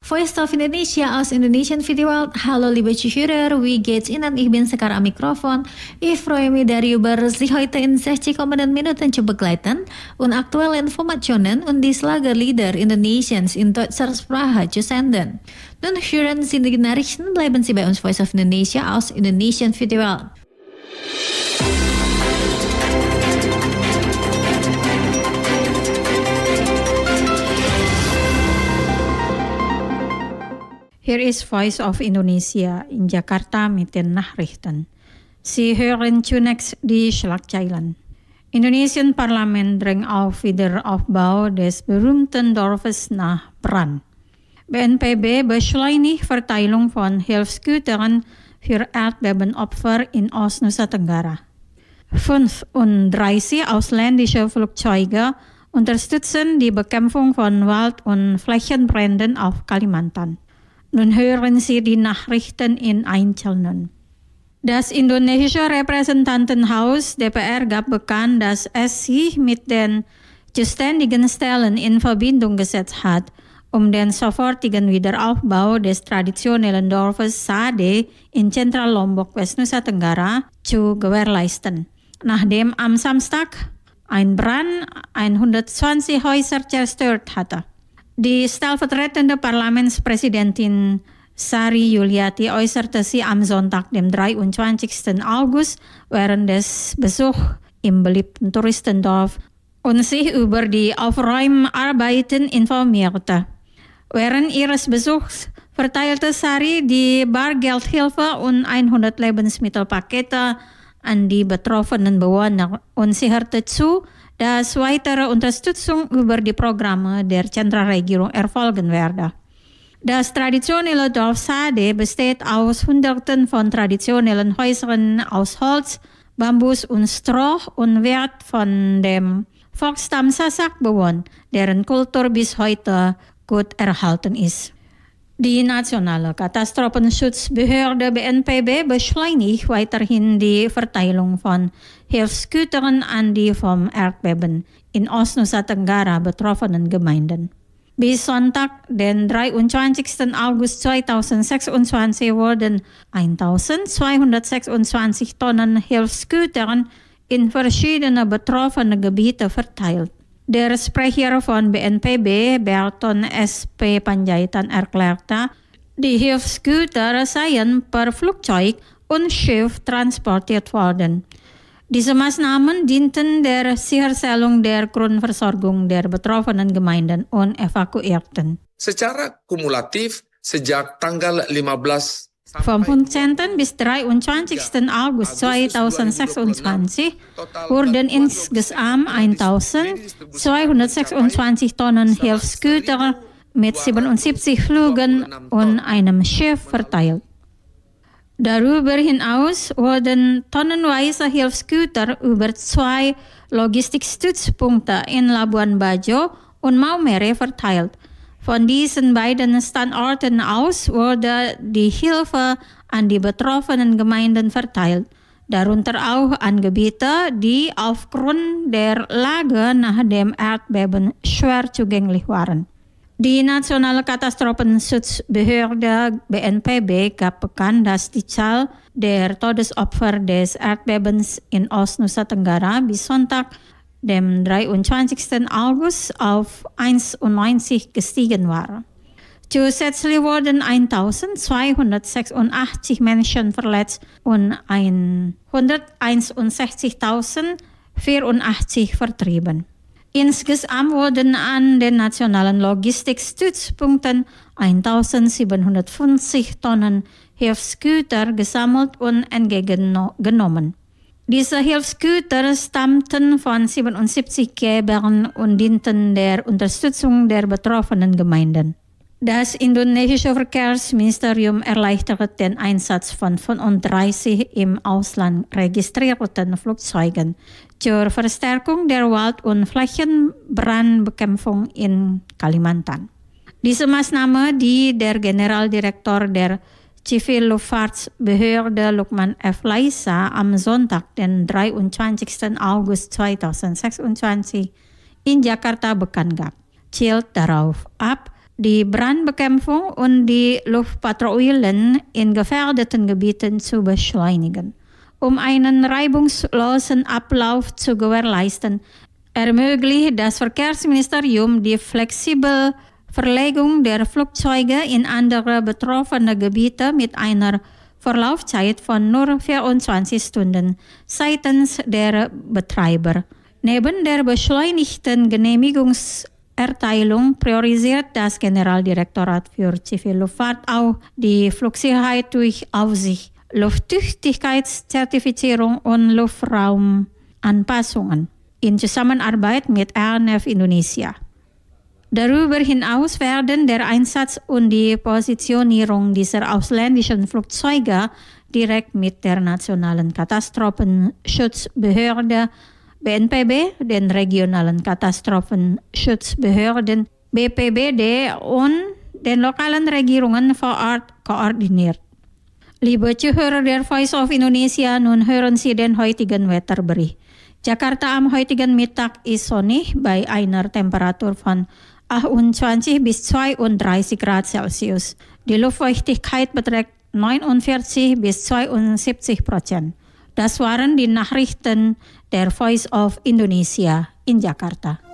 Voice of Indonesia aus Indonesian Videowelt. Hallo liebe Zuhörer, wie geht's Ihnen? Ich bin sekarang am Mikrofon. Ich freue mich darüber, Sie heute in 60 kommenden Minuten zu begleiten und aktuelle Informationen und die Schlagerlieder Indonesiens in deutscher Sprache zu senden. Nun hören Sie die Nachrichten, bleiben Sie bei uns Voice of Indonesia aus Indonesian Videowelt. Hier ist Voice of Indonesia in Jakarta mit den Nachrichten. Sie hören zunächst die Schlagzeilen. Indonesian Parlament drängt auf Wiederaufbau des berühmten Dorfes nach Brand. BNPB beschleunigt Verteilung von Hilfsgütern für Erdbebenopfer in Ostnusa Tenggara. 35 ausländische Flugzeuge unterstützen die Bekämpfung von Wald- und Flächenbränden auf Kalimantan. Nun hören Sie die Nachrichten in Einzelnen. Das indonesische Repräsentantenhaus DPR gab bekannt, dass es sich mit den zuständigen Stellen in Verbindung gesetzt hat, um den sofortigen Wiederaufbau des traditionellen Dorfes Sade in Zentral Lombok, Westnusa Tenggara zu gewährleisten. Nachdem am Samstag ein Brand 120 Häuser zerstört hatte. Die stellvertretende Parlamentspräsidentin Sari Yuliati äußerte sie am Sonntag, dem 23. August, während des Besuchs im beliebten Touristendorf und sich über die Aufräumarbeiten informierte. Während ihres Besuchs verteilte Sari die Bargeldhilfe und 100 Lebensmittelpakete an die betroffenen Bewohner und sicherte zu, dass weitere Unterstützung über die Programme der Zentralregierung erfolgen werde. Das traditionelle Dorf Sade besteht aus Hunderten von traditionellen Häusern aus Holz, Bambus und Stroh und wird von dem Volksstamm Sasak bewohnt, deren Kultur bis heute gut erhalten ist. Die nationale Katastrophenschutzbehörde BNPB beschleunigt weiterhin die Verteilung von Hilfsgütern an die vom Erdbeben in Ostnusa Tenggara betroffenen Gemeinden. Bis Sonntag, den 23. August 2026, wurden 1226 Tonnen Hilfsgüter in verschiedene betroffene Gebiete verteilt. Der Sprecher von BNPB, Berton SP Panjaitan, erklärte, die Hilfsgüter seien per Flugzeug und Schiff transportiert worden. Diese Maßnahmen dienten der Sicherstellung der Grundversorgung der betroffenen Gemeinden und Evakuierten. Secara kumulatif, sejak tanggal 15 Vom 15. bis 23. August 2026 wurden insgesamt 1226 Tonnen Hilfsgüter mit 77 Flügen und einem Schiff verteilt. Darüber hinaus wurden tonnenweise Hilfsgüter über 2 Logistikstützpunkte in Labuan Bajo und Maumere verteilt. Von diesen beiden Standorten aus wurde die Hilfe an die betroffenen Gemeinden verteilt, darunter auch an Gebiete, die aufgrund der Lage nach dem Erdbeben schwer zugänglich waren. Die nationale Katastrophenschutzbehörde BNPB gab bekannt, dass die Zahl der Todesopfer des Erdbebens in Ostnusa Tenggara bis Sonntag, dem 23. August, auf 91 gestiegen war. Zusätzlich wurden 1286 Menschen verletzt und 161.084 vertrieben. Insgesamt wurden an den nationalen Logistikstützpunkten 1750 Tonnen Hilfsgüter gesammelt und entgegengenommen. Diese Hilfsgüter stammten von 77 Gebern und dienten der Unterstützung der betroffenen Gemeinden. Das indonesische Verkehrsministerium erleichterte den Einsatz von 35 im Ausland registrierten Flugzeugen zur Verstärkung der Wald- und Flächenbrandbekämpfung in Kalimantan. Diese Maßnahme, die der Generaldirektor der Zivilluftfahrtsbehörde Lukman F. Laisa am Sonntag, den 23. August 2026 in Jakarta bekannt gab, zielt darauf ab, die Brandbekämpfung und die Luftpatrouillen in gefährdeten Gebieten zu beschleunigen. Um einen reibungslosen Ablauf zu gewährleisten, ermöglicht das Verkehrsministerium die flexible Verlegung der Flugzeuge in andere betroffene Gebiete mit einer Vorlaufzeit von nur 24 Stunden seitens der Betreiber. Neben der beschleunigten Genehmigungserteilung priorisiert das Generaldirektorat für Zivilluftfahrt auch die Flugsicherheit durch Aufsicht, Lufttüchtigkeitszertifizierung und Luftraumanpassungen in Zusammenarbeit mit Airnav Indonesia. Darüber hinaus werden der Einsatz und die Positionierung dieser ausländischen Flugzeuge direkt mit der Nationalen Katastrophenschutzbehörde BNPB, den regionalen Katastrophenschutzbehörden BPBD und den lokalen Regierungen vor Ort koordiniert. Liebe Zuhörer der Voice of Indonesia, nun hören Sie den heutigen Wetterbericht. Jakarta am heutigen Mittag ist sonnig bei einer Temperatur von 28 bis 32 Grad Celsius. Die Luftfeuchtigkeit beträgt 49 bis 72%. Das waren die Nachrichten der Voice of Indonesia in Jakarta.